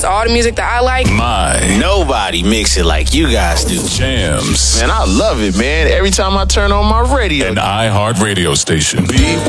all the music that I like. Nobody mix it like you guys do. Jams. Man, I love it, man. Every time I turn on my radio. An iHeart radio station.